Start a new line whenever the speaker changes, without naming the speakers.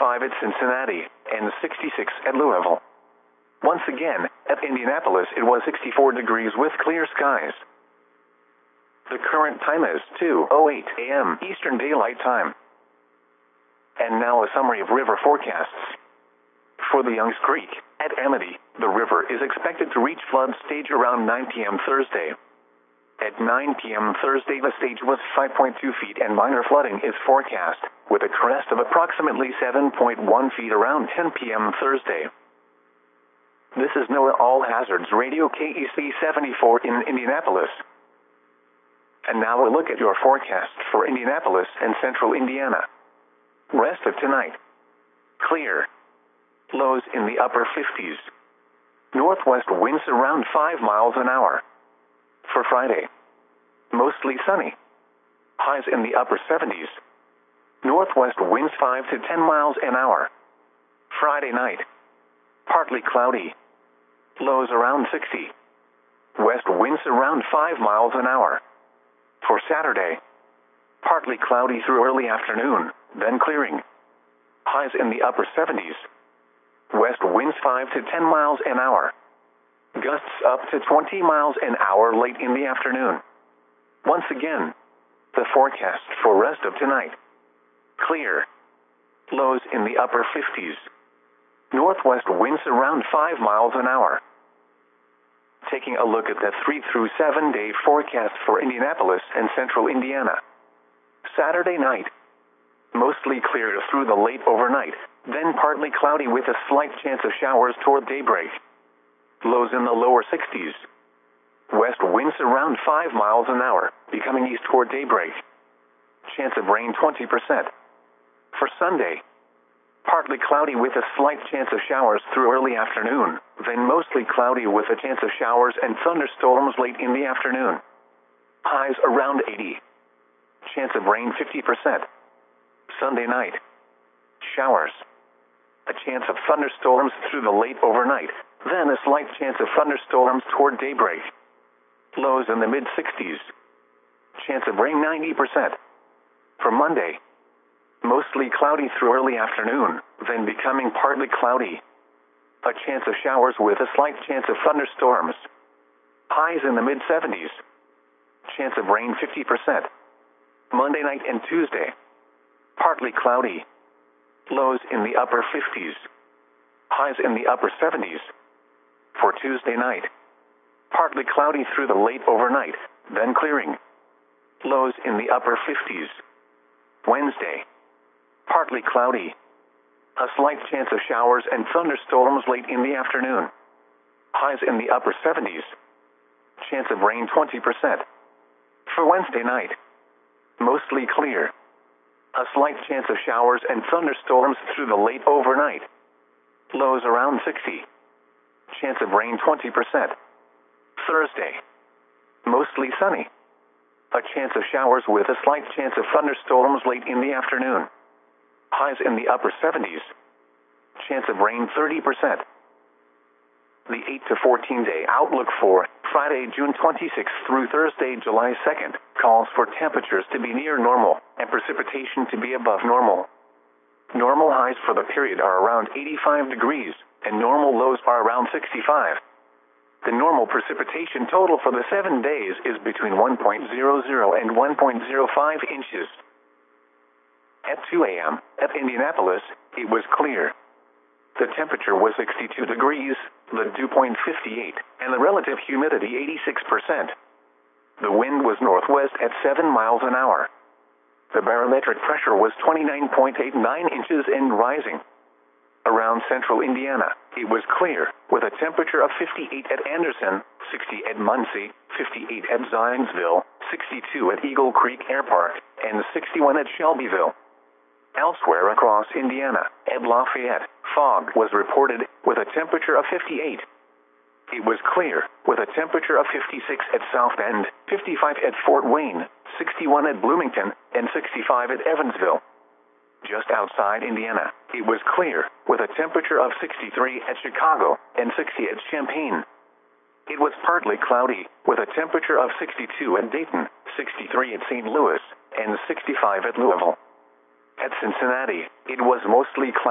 65 at Cincinnati, and 66 at Louisville. Once again, at Indianapolis it was 64 degrees with clear skies. The current time is 2:08 a.m. Eastern Daylight Time. And now a summary of river forecasts. For the Youngs Creek, at Amity, the river is expected to reach flood stage around 9 p.m. Thursday. At 9 p.m. Thursday the stage was 5.2 feet and minor flooding is forecast, with a crest of approximately 7.1 feet around 10 p.m. Thursday. This is NOAA All Hazards Radio KEC 74 in Indianapolis. And now a look at your forecast for Indianapolis and central Indiana. Rest of tonight. Clear. Lows in the upper 50s. Northwest winds around 5 miles an hour. For Friday, mostly sunny. Highs in the upper 70s. Northwest winds 5 to 10 miles an hour. Friday night, partly cloudy. Lows around 60. West winds around 5 miles an hour. For Saturday, partly cloudy through early afternoon, then clearing. Highs in the upper 70s. West winds 5 to 10 miles an hour. Gusts up to 20 miles an hour late in the afternoon. Once again, the forecast for rest of tonight. Clear. Lows in the upper 50s. Northwest winds around 5 miles an hour. Taking a look at the 3 through 7 day forecast for Indianapolis and central Indiana. Saturday night, mostly clear through the late overnight, then partly cloudy with a slight chance of showers toward daybreak. Lows in the lower 60s. West winds around 5 miles an hour, becoming east toward daybreak. Chance of rain 20%. For Sunday, partly cloudy with a slight chance of showers through early afternoon, then mostly cloudy with a chance of showers and thunderstorms late in the afternoon. Highs around 80. Chance of rain 50%. Sunday night, showers. A chance of thunderstorms through the late overnight, then a slight chance of thunderstorms toward daybreak. Lows in the mid-60s. Chance of rain 90%. For Monday, mostly cloudy through early afternoon, then becoming partly cloudy. A chance of showers with a slight chance of thunderstorms. Highs in the mid-70s. Chance of rain 50%. Monday night and Tuesday, partly cloudy. Lows in the upper 50s. Highs in the upper 70s. For Tuesday night, partly cloudy through the late overnight, then clearing. Lows in the upper 50s. Wednesday, partly cloudy. A slight chance of showers and thunderstorms late in the afternoon. Highs in the upper 70s. Chance of rain 20%. For Wednesday night, mostly clear. A slight chance of showers and thunderstorms through the late overnight. Lows around 60. Chance of rain 20%. Thursday, mostly sunny. A chance of showers with a slight chance of thunderstorms late in the afternoon. Highs in the upper 70s. Chance of rain 30%. The 8 to 14 day outlook for Friday, June 26th through Thursday, July 2nd, calls for temperatures to be near normal and precipitation to be above normal. Normal highs for the period are around 85 degrees, and normal lows are around 65. The normal precipitation total for the 7 days is between 1.00 and 1.05 inches. At 2 a.m., at Indianapolis, it was clear. The temperature was 62 degrees, the dew point 58, and the relative humidity 86%. The wind was northwest at 7 miles an hour. The barometric pressure was 29.89 inches and rising. Around central Indiana, it was clear, with a temperature of 58 at Anderson, 60 at Muncie, 58 at Zionsville, 62 at Eagle Creek Air Park, and 61 at Shelbyville. Elsewhere across Indiana, at Lafayette, fog was reported, with a temperature of 58. It was clear, with a temperature of 56 at South Bend, 55 at Fort Wayne, 61 at Bloomington, and 65 at Evansville. Just outside Indiana, it was clear, with a temperature of 63 at Chicago, and 60 at Champaign. It was partly cloudy, with a temperature of 62 at Dayton, 63 at St. Louis, and 65 at Louisville. At Cincinnati, it was mostly cloudy.